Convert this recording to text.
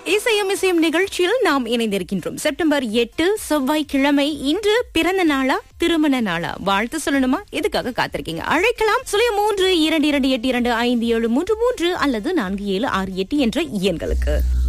இசையும் இசையும் நிகழ்ச்சியில் நாம் இணைந்திருக்கின்றோம். செப்டம்பர் 8 செவ்வாய்க்கிழமை. இன்று பிறந்த நாளா திருமண நாளா வாழ்த்து சொல்லணுமா? எதுக்காக காத்திருக்கீங்க? அழைக்கலாம். 03 22282573 அல்லது 4768 என்ற எண்களுக்கு.